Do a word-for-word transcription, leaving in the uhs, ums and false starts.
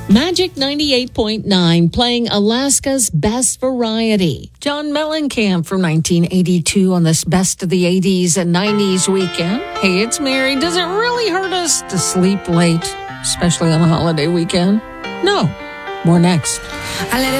Magic ninety-eight point nine playing Alaska's best variety. John Mellencamp from nineteen eighty-two on this Best of the eighties and nineties weekend. Hey, it's Mary. Does it really hurt us to sleep late, especially on a holiday weekend? No. More next. I let it